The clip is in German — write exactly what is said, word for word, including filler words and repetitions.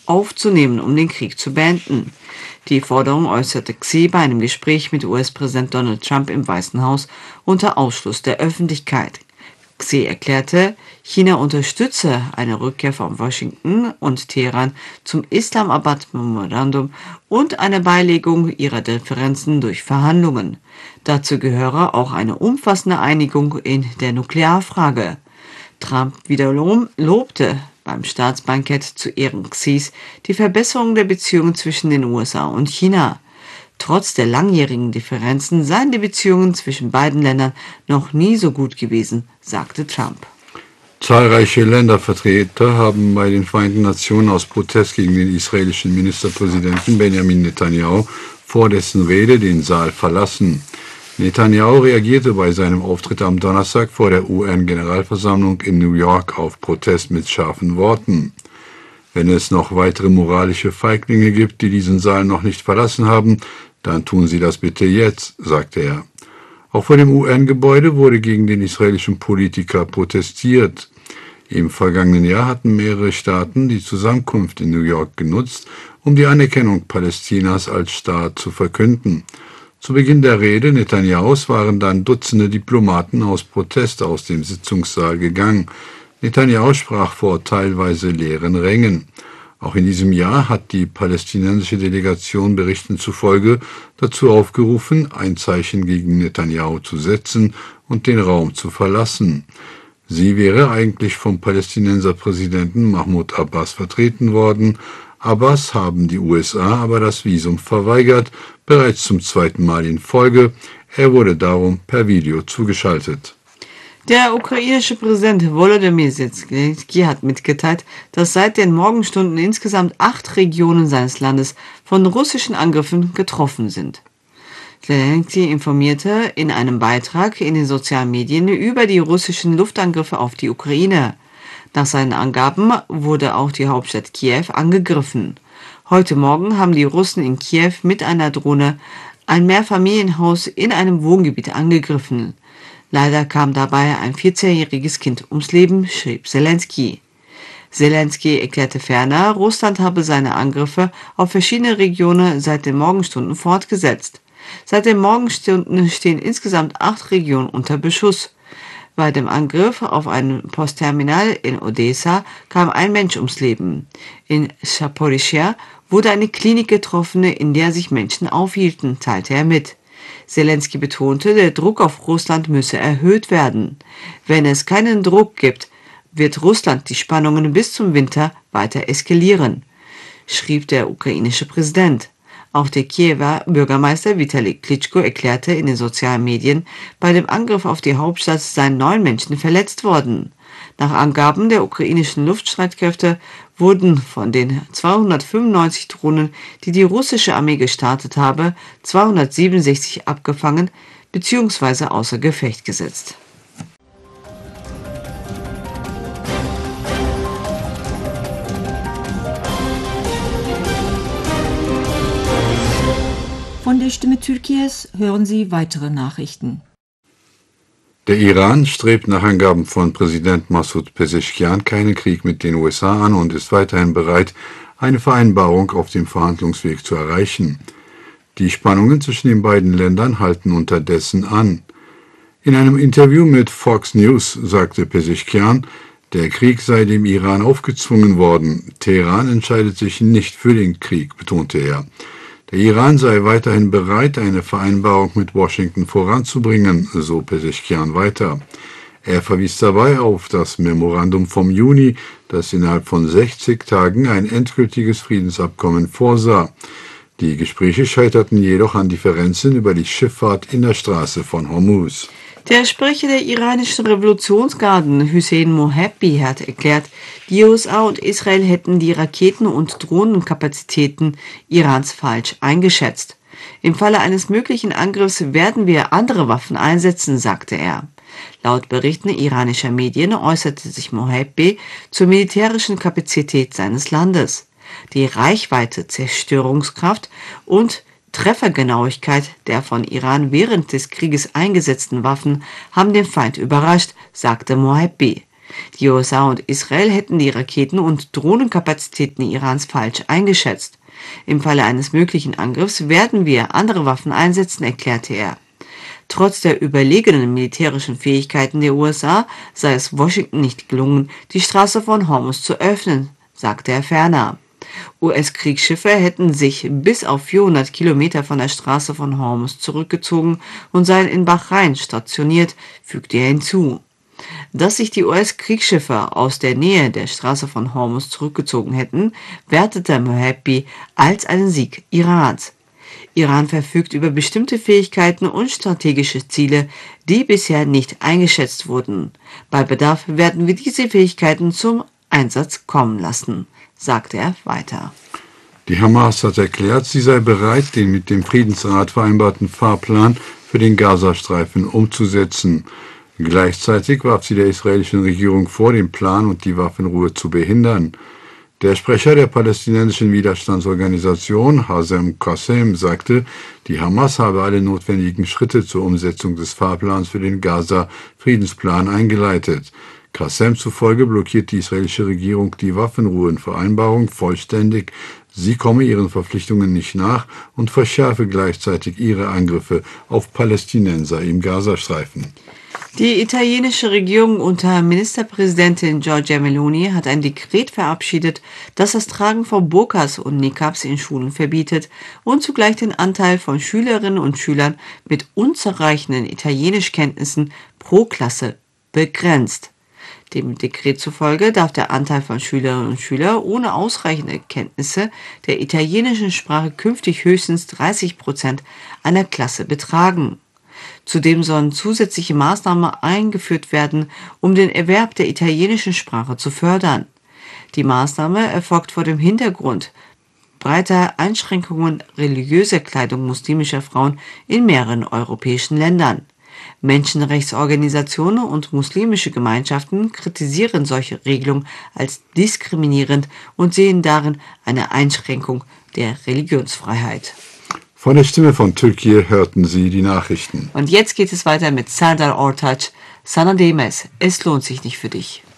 aufzunehmen, um den Krieg zu beenden. Die Forderung äußerte Xi bei einem Gespräch mit U S-Präsident Donald Trump im Weißen Haus unter Ausschluss der Öffentlichkeit. Xi erklärte, China unterstütze eine Rückkehr von Washington und Teheran zum Islamabad-Memorandum und eine Beilegung ihrer Differenzen durch Verhandlungen. Dazu gehöre auch eine umfassende Einigung in der Nuklearfrage. Trump wiederum lobte beim Staatsbankett zu Ehren Xis die Verbesserung der Beziehungen zwischen den U S A und China. Trotz der langjährigen Differenzen seien die Beziehungen zwischen beiden Ländern noch nie so gut gewesen, sagte Trump. Zahlreiche Ländervertreter haben bei den Vereinten Nationen aus Protest gegen den israelischen Ministerpräsidenten Benjamin Netanyahu vor dessen Rede den Saal verlassen. Netanyahu reagierte bei seinem Auftritt am Donnerstag vor der U N-Generalversammlung in New York auf Protest mit scharfen Worten. Wenn es noch weitere moralische Feiglinge gibt, die diesen Saal noch nicht verlassen haben, dann tun sie das bitte jetzt, sagte er. Auch vor dem U N-Gebäude wurde gegen den israelischen Politiker protestiert. Im vergangenen Jahr hatten mehrere Staaten die Zusammenkunft in New York genutzt, um die Anerkennung Palästinas als Staat zu verkünden. Zu Beginn der Rede Netanyahus waren dann Dutzende Diplomaten aus Protest aus dem Sitzungssaal gegangen. Netanyahu sprach vor teilweise leeren Rängen. Auch in diesem Jahr hat die palästinensische Delegation Berichten zufolge dazu aufgerufen, ein Zeichen gegen Netanyahu zu setzen und den Raum zu verlassen. Sie wäre eigentlich vom Palästinenserpräsidenten Mahmoud Abbas vertreten worden. Abbas haben die U S A aber das Visum verweigert, bereits zum zweiten Mal in Folge. Er wurde darum per Video zugeschaltet. Der ukrainische Präsident Volodymyr Zelensky hat mitgeteilt, dass seit den Morgenstunden insgesamt acht Regionen seines Landes von russischen Angriffen getroffen sind. Zelensky informierte in einem Beitrag in den sozialen Medien über die russischen Luftangriffe auf die Ukraine. Nach seinen Angaben wurde auch die Hauptstadt Kiew angegriffen. Heute Morgen haben die Russen in Kiew mit einer Drohne ein Mehrfamilienhaus in einem Wohngebiet angegriffen. Leider kam dabei ein vierzehnjähriges Kind ums Leben, schrieb Zelensky. Zelensky erklärte ferner, Russland habe seine Angriffe auf verschiedene Regionen seit den Morgenstunden fortgesetzt. Seit den Morgenstunden stehen insgesamt acht Regionen unter Beschuss. Bei dem Angriff auf ein Postterminal in Odessa kam ein Mensch ums Leben. In Saporischschja wurde eine Klinik getroffen, in der sich Menschen aufhielten, teilte er mit. Zelensky betonte, der Druck auf Russland müsse erhöht werden. Wenn es keinen Druck gibt, wird Russland die Spannungen bis zum Winter weiter eskalieren, schrieb der ukrainische Präsident. Auch der Kiewer Bürgermeister Vitali Klitschko erklärte in den sozialen Medien, bei dem Angriff auf die Hauptstadt seien neun Menschen verletzt worden. Nach Angaben der ukrainischen Luftstreitkräfte wurden von den zweihundertfünfundneunzig Drohnen, die die russische Armee gestartet habe, zweihundertsiebenundsechzig abgefangen bzw. außer Gefecht gesetzt. Von der Stimme Türkies hören Sie weitere Nachrichten. Der Iran strebt nach Angaben von Präsident Massoud Pezeshkian keinen Krieg mit den U S A an und ist weiterhin bereit, eine Vereinbarung auf dem Verhandlungsweg zu erreichen. Die Spannungen zwischen den beiden Ländern halten unterdessen an. In einem Interview mit Fox News sagte Pezeshkian, der Krieg sei dem Iran aufgezwungen worden. Teheran entscheidet sich nicht für den Krieg, betonte er. Der Iran sei weiterhin bereit, eine Vereinbarung mit Washington voranzubringen, so Pezeshkian weiter. Er verwies dabei auf das Memorandum vom Juni, das innerhalb von sechzig Tagen ein endgültiges Friedensabkommen vorsah. Die Gespräche scheiterten jedoch an Differenzen über die Schifffahrt in der Straße von Hormuz. Der Sprecher der iranischen Revolutionsgarden, Hüseyin Mohabbi, hat erklärt, die U S A und Israel hätten die Raketen- und Drohnenkapazitäten Irans falsch eingeschätzt. Im Falle eines möglichen Angriffs werden wir andere Waffen einsetzen, sagte er. Laut Berichten iranischer Medien äußerte sich Mohabbi zur militärischen Kapazität seines Landes. Die Reichweite, Zerstörungskraft und Treffergenauigkeit der von Iran während des Krieges eingesetzten Waffen haben den Feind überrascht, sagte Mohabbi. Die U S A und Israel hätten die Raketen- und Drohnenkapazitäten Irans falsch eingeschätzt. Im Falle eines möglichen Angriffs werden wir andere Waffen einsetzen, erklärte er. Trotz der überlegenen militärischen Fähigkeiten der U S A sei es Washington nicht gelungen, die Straße von Hormuz zu öffnen, sagte er ferner. U S-Kriegsschiffe hätten sich bis auf vierhundert Kilometer von der Straße von Hormuz zurückgezogen und seien in Bahrain stationiert, fügte er hinzu. Dass sich die U S-Kriegsschiffe aus der Nähe der Straße von Hormuz zurückgezogen hätten, wertete Mohabi als einen Sieg Irans. Iran verfügt über bestimmte Fähigkeiten und strategische Ziele, die bisher nicht eingeschätzt wurden. Bei Bedarf werden wir diese Fähigkeiten zum Einsatz kommen lassen, sagte er weiter. Die Hamas hat erklärt, sie sei bereit, den mit dem Friedensrat vereinbarten Fahrplan für den Gazastreifen umzusetzen. Gleichzeitig warf sie der israelischen Regierung vor, den Plan und die Waffenruhe zu behindern. Der Sprecher der palästinensischen Widerstandsorganisation, Hazem Qassem, sagte, die Hamas habe alle notwendigen Schritte zur Umsetzung des Fahrplans für den Gaza-Friedensplan eingeleitet. Qassem zufolge blockiert die israelische Regierung die Waffenruhenvereinbarung vollständig. Sie komme ihren Verpflichtungen nicht nach und verschärfe gleichzeitig ihre Angriffe auf Palästinenser im Gazastreifen. Die italienische Regierung unter Ministerpräsidentin Giorgia Meloni hat ein Dekret verabschiedet, das das Tragen von Burkas und Niqabs in Schulen verbietet und zugleich den Anteil von Schülerinnen und Schülern mit unzureichenden Italienischkenntnissen pro Klasse begrenzt. Dem Dekret zufolge darf der Anteil von Schülerinnen und Schülern ohne ausreichende Kenntnisse der italienischen Sprache künftig höchstens dreißig Prozent einer Klasse betragen. Zudem sollen zusätzliche Maßnahmen eingeführt werden, um den Erwerb der italienischen Sprache zu fördern. Die Maßnahme erfolgt vor dem Hintergrund breiter Einschränkungen religiöser Kleidung muslimischer Frauen in mehreren europäischen Ländern. Menschenrechtsorganisationen und muslimische Gemeinschaften kritisieren solche Regelungen als diskriminierend und sehen darin eine Einschränkung der Religionsfreiheit. Von der Stimme von Türkei hörten Sie die Nachrichten. Und jetzt geht es weiter mit Serdar Ortaç. Sana değmez, es lohnt sich nicht für dich.